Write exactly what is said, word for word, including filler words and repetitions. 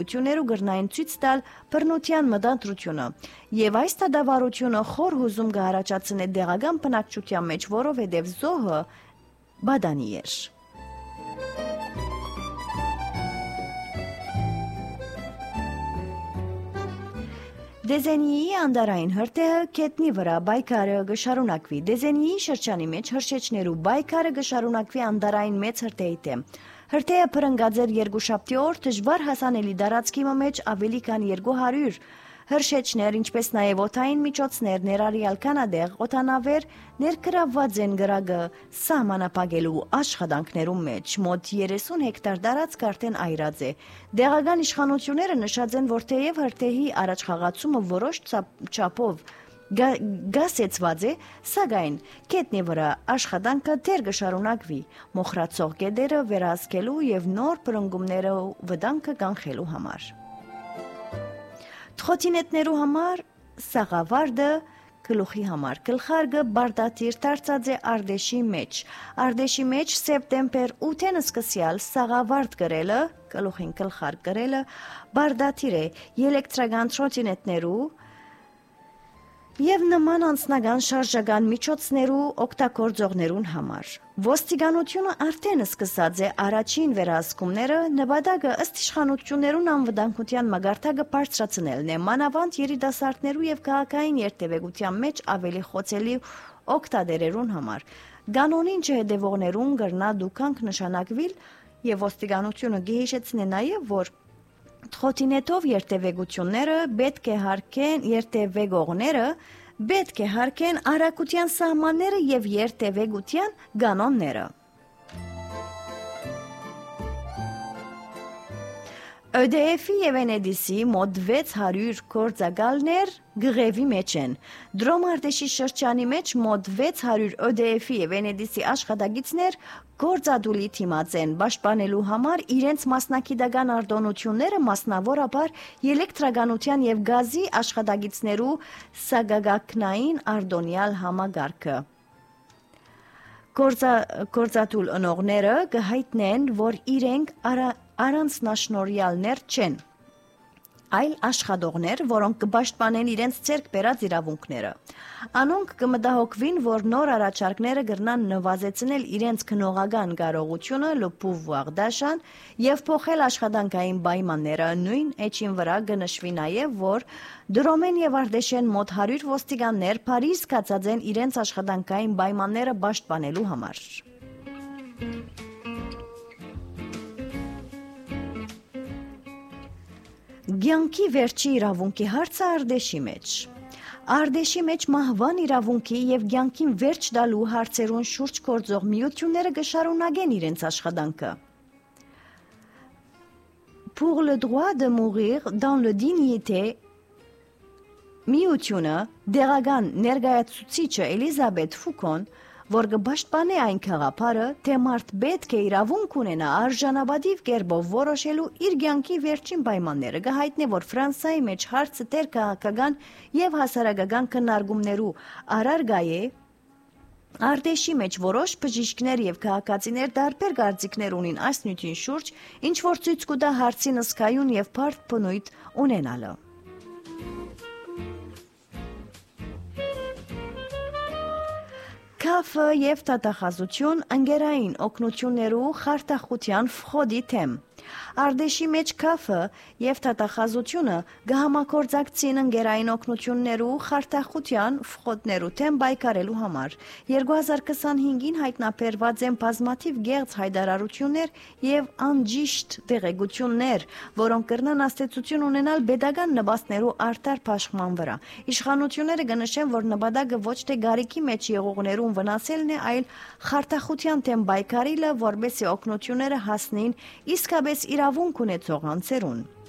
ություներու գրնային ցույց տալ բռնության մտադրությունը եւ այս դավարությունը խոր հուզում կհարաճացնի դեղական բնակչության մեջ, որովհետեւ զոհը բադանի էր։ Դեզենիի անդարային հրթեհը կետնի վրա բայկարը գշարունակվի։ Դեզենիի շրջանի մեջ հրշեջներու բայկարը գշարունակվի անդարային մեծ հրթեհի դեմ։ Հրթեհը փրկած էր երկուշաբթի օր դժվար հասանելի տարածքի մեջ ավելի քան երկու հարյուր հրշեջներ, ինչպես նաև օդային միջոցներ, ներառյալ կանադեղ օդանավեր ներգրավված են գրագը սահմանապահելու աշխատանքներում մեջ։ Մոտ երեսուն հեկտար տարածք արդեն այրած է։ Դեղական իշխանությունները նշած են, որ թեև հրթեհի առաջխաղացումը որոշ չափով գասեցված է, սակայն կետնի վրա աշխատանքը դեռ կշարունակվի մոխրացող գետերը վերահսկելու եւ նոր բռնկումները վտանգը կանխելու համար։ Թխոտինետներու համար սաղավարտը գլուխի համար գլխարկը բարդատիր դարձած է Արդեշի մեջ։ Արդեշի մեջ սեպտեմբեր ութին սկսյալ սաղավարտ գրելը, գլուխին գլխարկ գրելը բարդատիր է էլեկտրական թրոտինետներու եւ նման անձնական շարժական միջոցներու օգտագործողներուն համար։ Ոստիկանությունը արդեն սկսած է առաջին վերահսկումները, նպատակը ըստ իշխանություններուն անվտանգության մագարտակը բարձրացնելն է, մանավանդ երիտասարդներու եւ քաղաքային երթևեկության մեջ ավելի խոցելի օգտատերերուն համար։ Կանոնին չհետևողներուն կրնա դուքանք նշանակվել եւ ոստիկանությունը գեհիշեցնե նաեւ, որ Թխոտինետով երթևեկությունները պետք է հարկեն երթևեկողները պետք է հարկեն արագության սահմանները եւ երթևեկության կանոնները։ Ö D F-ի եւ N E D S-ի մոտ վեց հարյուր գործակալներ գրևի մեջ են։ Դրոմարտեշի շրջանի մեջ մոտ վեց հարյուր Ö D F-ի եւ N E D S-ի աշխատակիցներ գործադուլի թիմած են պաշտպանելու համար իրենց մասնակիտական արտոնությունները, մասնավորապես էլեկտրականության եւ գազի աշխատակիցներու սագագակնային արտոնյալ համագարկը։ Գործադուլ ընողները կհայտնեն, որ իրենք արա առանձնաշնորհյալներ չեն, այլ աշխատողներ, որոնք կպաշտպանեն իրենց ձեռք բերած իրավունքները։ Անոնք կմտահոգվին, որ նոր առաջարկները կրնան նվազեցնել իրենց քնողական կարողությունը լփուվ վաղդաշան եւ փոխել աշխատանքային պայմանները։ Նույն էջին վրա կնշվի նաեւ, որ Դրոմեն եւ Արդեշեն մոտ հարյուր ոստիկաններ Փարիզ կացած են իրենց աշխատանքային պայմանները պաշտպանելու համար։ Գյանքի վերջի իրավունքի հարցը Արդեշի մեջ։ Արդեշի մեջ մահվան իրավունքի եւ գյանքին վերջ տալու հարցերուն շուրջ գործող միությունները կշարունակեն իրենց աշխատանքը։ Pour le droit de mourir dans le dignité միությունը դեղական ներկայացուցիչը Էլիզաբեթ Ֆուկոն, որ կպաշտպանի այն քաղաքարը, թե մարդ պետք է իրավունք ունենա արժանապատիվ կերպով որոշելու իր կյանքի վերջին պայմանները, կհայտնի, որ Ֆրանսիայի մեջ հարցը դեռ քաղաքական եւ հասարակական քննարկումներու առարկա է։ Արդեշի մեջ որոշ բժիշկներ եւ քաղաքացիներ տարբեր կարծիքներ ունին այս նյութին շուրջ, ինչ որ ցույց կտա հարցին ըսկայուն եւ բարդ բնույթ ունենալը։ Քաֆը եւ տատախազություն ընկերային օգնություններու խարտախության ֆխոդի թեմ։ Արդեշի մեջ քաֆը եւ տատախազությունը կհամագործակցին ընկերային օգնություններու խարտախության ֆխոդներու թեմ բայկարելու համար։ երկու հազար քսանհինգին հայտնաբերված են բազմաթիվ գեղձ հայտարարություններ եւ անջիշտ տեղեկություններ, որոնք կրնան աստեցություն ունենալ պետական նպաստներու արդար փաշխման վրա։ Իշխանությունները կնշեն, որ նպատակը ոչ թե գարիքի մեջ եղողներուն վնասելն է, այլ խարտախության թեմ բայկարելը, որբեսի օգնությունները հասնին իսկապես իրավունք ունեցող անձերուն։